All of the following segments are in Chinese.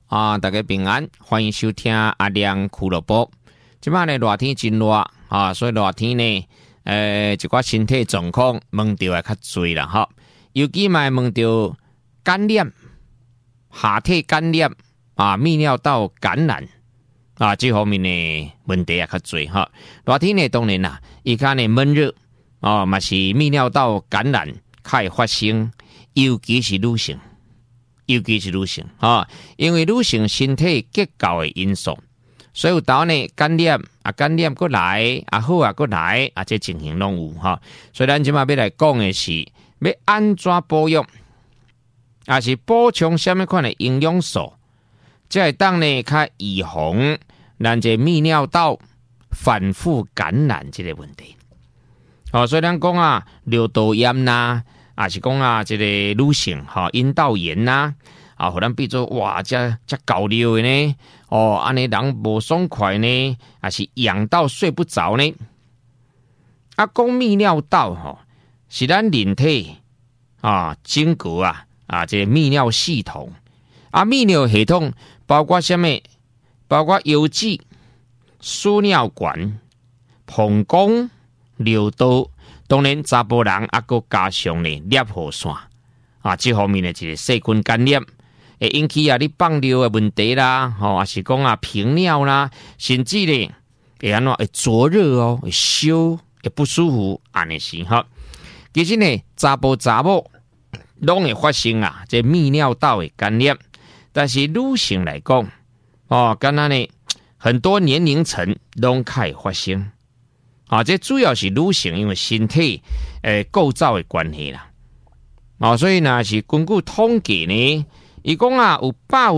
大家平安，欢迎收听阿亮俱乐部。即摆呢热天真热所以热天呢，一寡身体状况问到会较侪啦哈。尤其嘛问到感染、下体感染泌尿道感染这方面呢问题也较侪哈。热天呢当然啦，伊看呢闷热嘛是泌尿道感染较会发生，尤其是女性。因为女性身体结构的因素，所以有当呢感染过来好过来这情形拢有哈。所以咱今嘛要来讲的是要安怎保养，是补充什么款的营养素，才会当呢较预防咱这泌尿道反复感染这个问题。所以咱讲尿道炎啦。是讲这个女性阴道炎呐互咱比作哇这高尿的呢安尼人无爽快呢，是痒到睡不着呢。讲泌尿道是咱人体整个这个泌尿系统泌尿系统包括什么？包括腰子、输尿管、膀胱、尿道。当然，查甫人还加上呢尿壶腺这方面的一个细菌感染，会引起你放尿的问题啦，还是讲频尿啦，甚至呢会安怎会灼热会烧会不舒服安尼是哈。其实呢，查甫查某拢会发生这泌尿道的感染，但是女性来讲敢若呢很多年龄层拢较会发生。这主要是女性因为身体构造的关系啦。所以呢是根据统计呢，伊讲有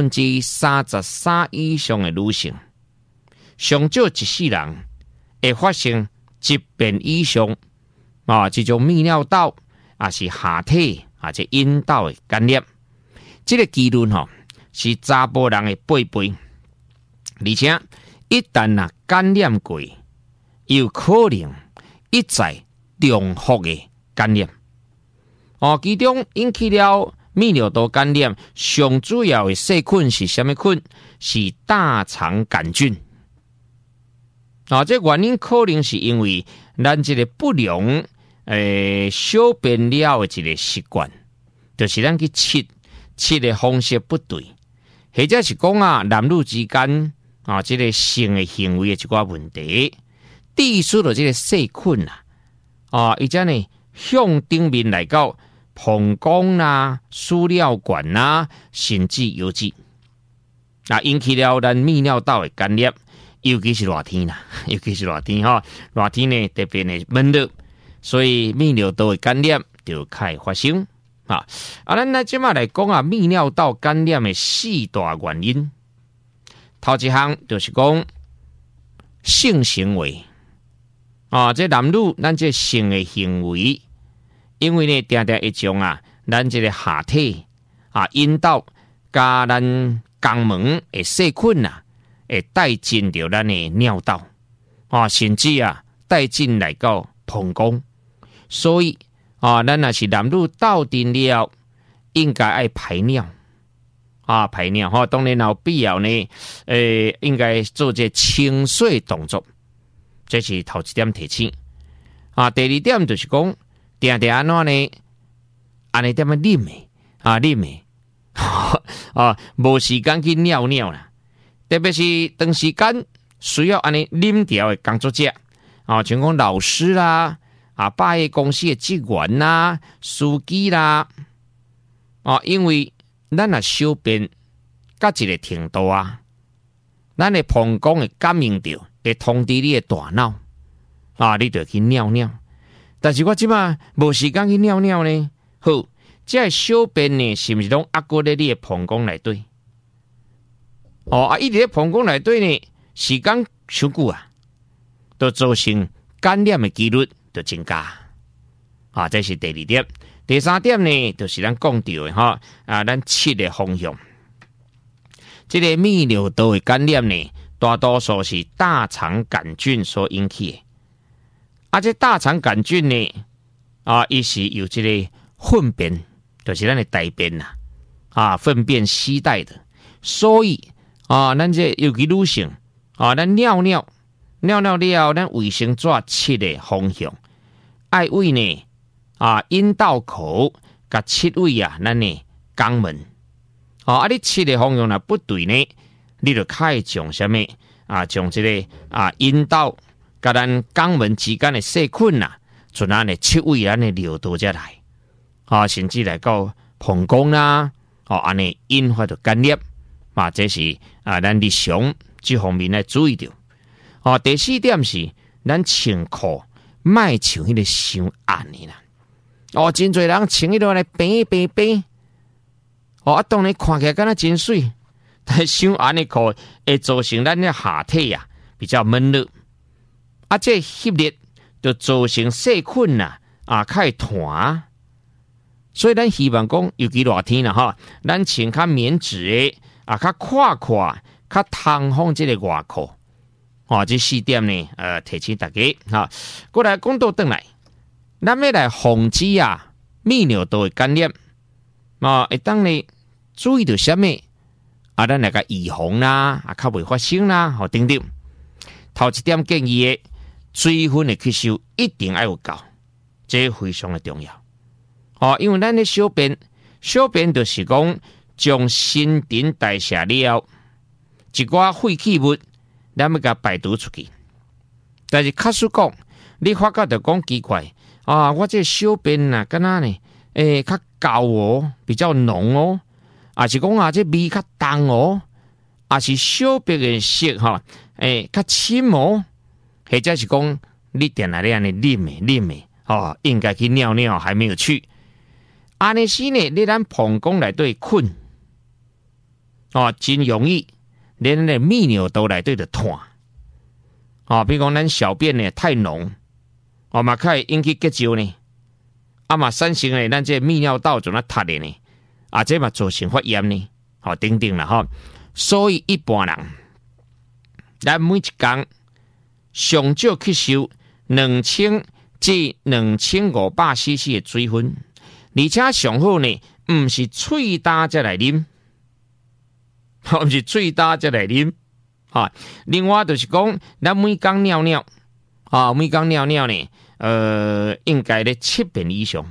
33%以上的女性，上少一世人会发生一遍以上这种泌尿道是下体这阴道的感染。这个几率是查甫人的8倍，而且一旦感染过，有可能一再重复的感染其中引起了泌尿道感染上主要的细菌是什么菌？是大肠杆菌这原因可能是因为咱这个不良小便了的一个习惯，就是咱去切的方式不对，或者是讲男女之间这个性的行为的一寡问题，滴出了这个细菌伊则呢向顶面来到膀胱输尿管甚至腰子引起了咱泌尿道的感染，尤其是热天热天呢特别的闷热，所以泌尿道的感染就较会发生咱即马来讲泌尿道感染的4大原因。头一项就是讲性行为这男女咱这性的行为，因为呢常常会将咱这个下体阴道加咱肛门的细菌会带进到咱的尿道甚至带进来到膀胱，所以咱若是男女斗阵了，应该爱排尿排尿当然有必要呢应该做这清水动作。这是头一点提醒第二点就是讲，定定安怎呢？安尼点啉的无时间去尿尿啦，特别是长时间需要安尼啉掉的工作者像讲老师啦百货公司的职员啦、司机啦因为咱小便到一个程度咱的膀胱会感应到，会通知你的大脑你就去尿尿。但是我即马无时间去尿尿呢，好，这小便呢是不是拢压过在你的膀胱内底？一直在膀胱内底呢，时间伤久就造成感染的几率就增加这是第二点。第三点呢，就是咱讲到的咱切的方向。这个泌尿道的感染呢，大多数是大肠杆菌所引起的。这大肠杆菌呢，伊是由这个粪便，就是咱的大便粪便携带的， 所以咱这尤其女性咱尿了，咱卫生纸切的方向，爱为呢阴道口甲切位咱的肛门。你切的方向不对呢，你就可以将什么将这个阴道甲咱肛门之间的细菌从咱的切位咱的尿道才来，甚至来到膀胱啦，安尼引发到感染，这是咱日常这方面来注意到。第四点是咱穿裤莫穿迄个伤暗的啦。真侪人穿迄落来平。当然看起来敢若真水，但伤暗的裤会造成咱的下体比较闷热，这吸热就造成细菌较会弹。所以咱希望讲，尤其热天咱穿较棉质的较宽较通风这个外裤。这4点呢，提醒大家过来讲到转来，咱要来防止泌尿道的感染，会当呢注意到什么咱来个预防啦，较未发生啦，等等。头一点建议的，水分的吸收一定要有够，这非常的重要。因为咱的小便就是讲将新陈代谢了，一寡废弃物咱要甲排毒出去。但是假使讲，你发觉到讲奇怪我这小便敢若呢较厚比较浓是讲这味较重是小便的色较深或者是讲你定来安尼啉的应该去尿尿还没有去，安尼时呢，你咱膀胱内底困真容易连咱泌尿道内底就断比如讲咱小便呢太浓嘛可以引起结石呢嘛产生呢咱这泌尿道就塌的呢这嘛造成发炎呢等等啦所以一般人咱每一天上少吸收2000至2500cc 的水分，而且上好呢不是喙焦才来啉不是喙焦才来啉另外就是讲咱每天尿尿呢应该咧7遍以上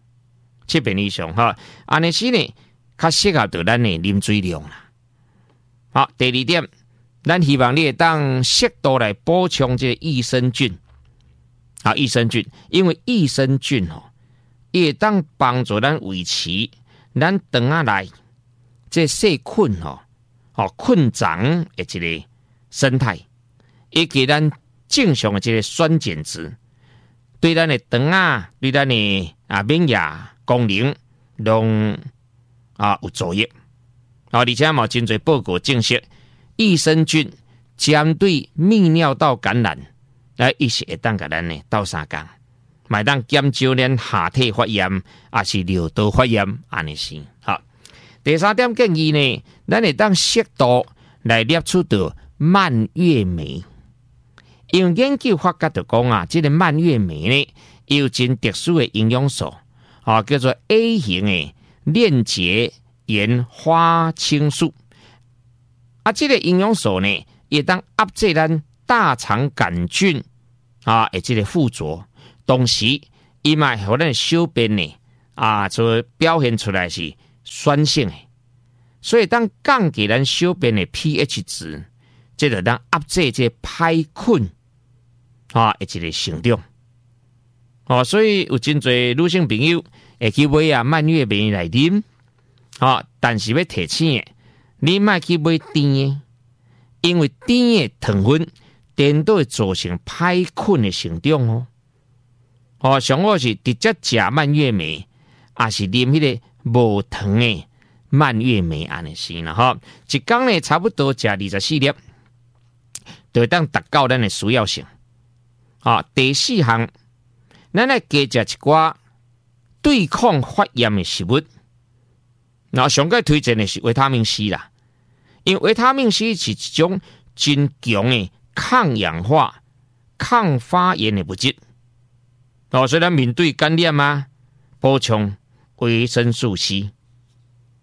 安尼时呢较适合到咱的啉水量啦。第二点，咱希望你会当适度来补充这个益生菌益生菌，因为益生菌也会当帮助咱维持咱肠仔内这细菌困肠的这个生态，以及咱正常的这个酸碱值，对咱的肠仔对咱的免疫功能拢有作用而且有真侪报告证实，益生菌针对泌尿道感染一是会当甲咱呢斗相共，买当减少咱下体发炎还是尿道发炎安尼是第三点建议呢，咱会当适度来摄取到蔓越莓，因为研究发觉到讲这个蔓越莓呢有真特殊的营养素叫做 A 型的链结盐花青素这个营养素呢也当压制咱大肠杆菌这个附着，同时伊嘛互咱小便呢就表现出来是酸性的，所以当降低咱小便的 pH 值，这就当压制这歹菌这个成长所以有真侪女性朋友会去买蔓越莓来啉但是要提醒的，你莫去买甜的，因为甜的糖分颠倒会造成歹菌的成长上好是直接食蔓越莓，还是啉迄个无糖的蔓越莓安尼是啦一天呢差不多食24粒，就当达到咱的需要性第四项，咱来加食一寡对抗发炎的食物。上个推荐的是维他命 C 啦，因为维他命 C 是一种真强的抗氧化、抗发炎的物质所以咱面对感染补充维生素 C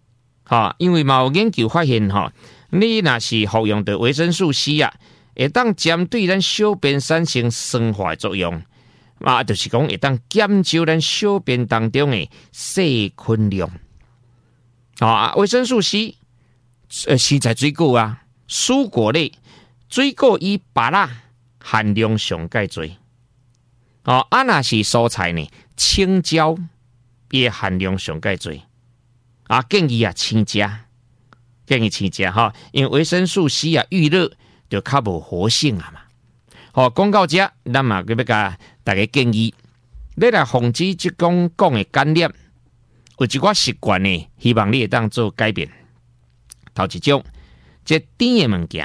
因为嘛有研究发现你若是服用的维生素 C 啊，会当针对咱小便产生酸化作用，就是讲会当减少咱小便当中的细菌量。维生素 C 是在水果啊、蔬果类，水果以芭乐含量上介多。若是蔬菜呢，青椒也含量上介多。建议青食，因为维生素 C 遇热就较无活性嘛。讲到这，咱嘛要甲大家建议，你来防止即讲的感染，有一寡习惯呢，希望你会当做改变。头一种，这甜的物件，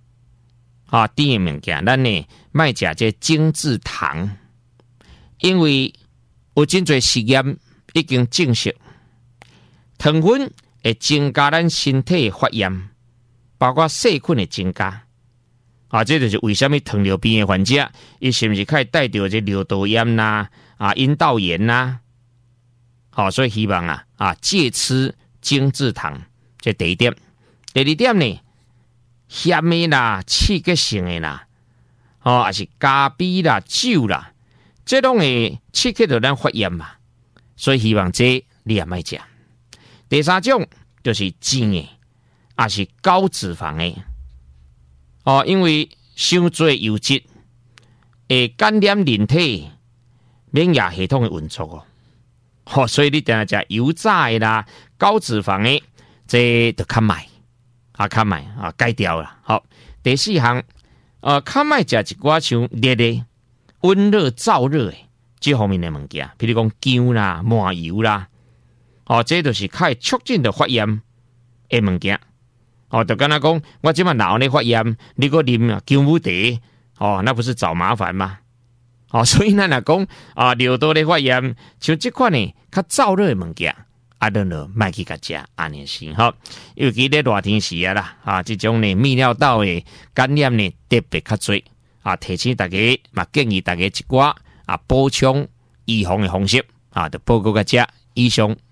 咱呢莫食这精制糖，因为有真侪实验已经证实。糖分会增加咱身体的发炎，包括细菌的增加。这就是为什么糖尿病的患者，伊是不是可以带着这尿道炎呐、阴道炎呐？所以希望戒吃精制糖，这第一点。第二点呢，咸的啦、刺激性的啦，还是咖啡啦、酒啦，这拢会刺激到咱发炎嘛。所以希望这你也莫食。第三种就是甜的，也是高脂肪的。因为伤多油脂会感染人体免疫系统的运作所以你定食油炸的啦、高脂肪的，这就较慢改掉啦。第四项，较慢食一寡像热的、温热、燥热的这方面的物件，比如讲姜啦、麻油啦。这就是可以促进的发炎的物件。就跟他讲，我今晚脑内发炎，你给我啉姜母茶，那不是找麻烦吗？所以咱若讲尿道的发炎，像这款呢，较燥热的物件，咱就莫去甲食，安尼是尤其在热天时啦，这种呢泌尿道的感染呢特别较多提醒大家，建议大家一寡补充预防的方式就报告甲这以上。